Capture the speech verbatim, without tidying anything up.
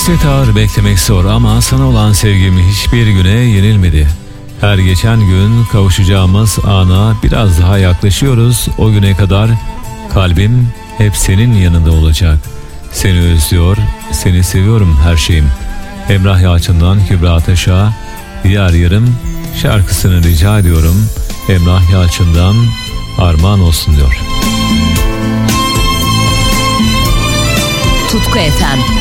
Hasret ağır, beklemek zor ama sana olan sevgim hiçbir güne yenilmedi. Her geçen gün kavuşacağımız ana biraz daha yaklaşıyoruz. O güne kadar kalbim hep senin yanında olacak. Seni özlüyor, seni seviyorum her şeyim. Emrah Yalçın'dan Kübra Ataş'a Diğer Yarım şarkısını rica ediyorum. Emrah Yalçın'dan armağan olsun diyor. Tutku F M